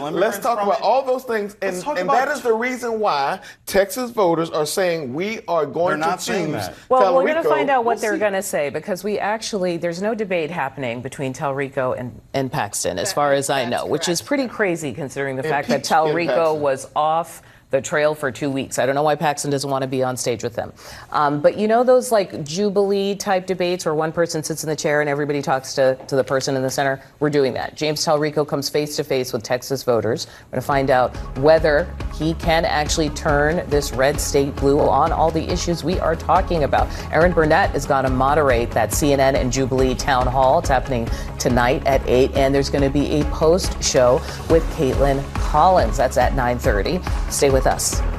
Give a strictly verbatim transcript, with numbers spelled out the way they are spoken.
let's talk about all those things. And, and that is the reason why Texas voters are saying we are going They're not to saying choose that. Well, Talerico. we're going to find out what We'll they're see. going to say, because we actually, there's no debate happening between Talerico and, and Paxton, as far as I know, which is pretty crazy considering the fact that Impeach Ken Talerico Paxton. was off the trail for two weeks. I don't know why Paxton doesn't want to be on stage with them. Um, but you know those like Jubilee type debates where one person sits in the chair and everybody talks to, to the person in the center? We're doing that. James Talerico comes face to face with Texas voters. We're going to find out whether he can actually turn this red state blue on all the issues we are talking about. Erin Burnett is going to moderate that C N N and Jubilee town hall. It's happening tonight at eight, and there's going to be a post show with Caitlin Collins. That's at nine thirty. Stay with us.